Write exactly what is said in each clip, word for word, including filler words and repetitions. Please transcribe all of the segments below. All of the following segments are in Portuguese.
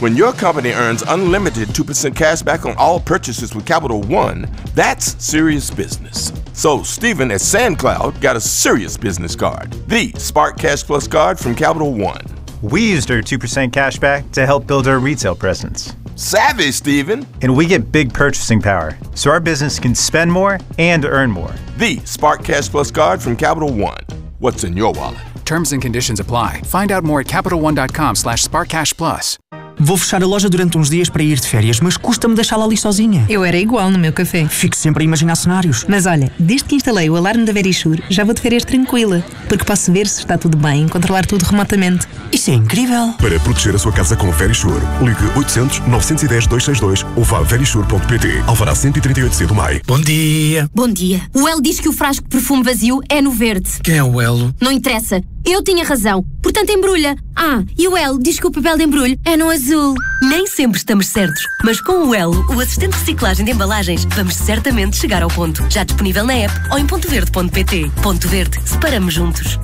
When your company earns unlimited two percent cash back on all purchases with Capital One, that's serious business. So Stephen at SandCloud got a serious business card, the Spark Cash Plus card from Capital One. We used our two percent cash back to help build our retail presence. Savvy, Stephen. And we get big purchasing power, so our business can spend more and earn more. The Spark Cash Plus card from Capital One. What's in your wallet? Terms and conditions apply. Find out more at capital one dot com slash spark cash plus. Vou fechar a loja durante uns dias para ir de férias, mas custa-me deixá-la ali sozinha. Eu era igual no meu café. Fico sempre a imaginar cenários. Mas olha, desde que instalei o alarme da Verisure, já vou de férias tranquila, porque posso ver se está tudo bem e controlar tudo remotamente. Isso é incrível! Para proteger a sua casa com Verisure, ligue oitocentos, novecentos e dez, duzentos e sessenta e dois ou vá a verisure ponto pt. Alvará cento e trinta e oito C do Maio. Bom dia! Bom dia. O Elo diz que o frasco de perfume vazio é no verde. Quem é o Elo? Não interessa. Eu tinha razão. Portanto, embrulha. Ah, e o Elo diz que o papel de embrulho é no azul. Nem sempre estamos certos, mas com o Elo, o assistente de reciclagem de embalagens, vamos certamente chegar ao ponto. Já disponível na app ou em ponto verde ponto pt. Ponto Verde. Separamos juntos.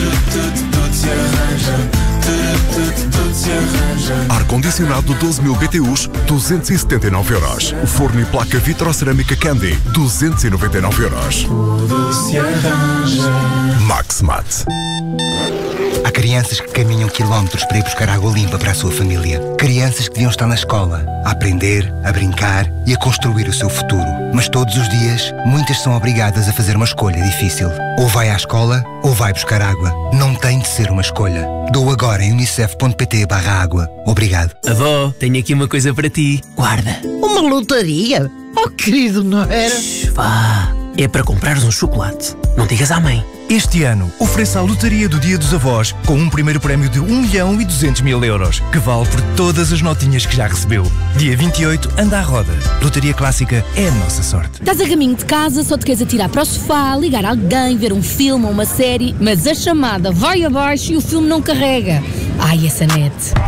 Ar-condicionado doze mil B T Us, duzentos e setenta e nove euros. Forno e placa vitrocerâmica Candy, duzentos e noventa e nove euros. Tudo se arranja. Maxmat. Há crianças que caminham quilómetros para ir buscar água limpa para a sua família. Crianças que deviam estar na escola, a aprender, a brincar e a construir o seu futuro. Mas todos os dias, muitas são obrigadas a fazer uma escolha difícil. Ou vai à escola, ou vai buscar água. Não tem de ser uma escolha. Dou agora em unicef ponto pt barra água. Obrigado. Avó, tenho aqui uma coisa para ti. Guarda. Uma lotaria? Oh, querido, não era? Shhh, vá. É para comprares um chocolate. Não digas à mãe. Este ano, ofereça a lotaria do Dia dos Avós com um primeiro prémio de um milhão e duzentos mil euros, que vale por todas as notinhas que já recebeu. Dia vinte e oito, anda à roda. Lotaria Clássica é a nossa sorte. Estás a caminho de casa, só te queres atirar para o sofá, ligar a alguém, ver um filme ou uma série, mas a chamada vai abaixo e o filme não carrega. Ai, essa net.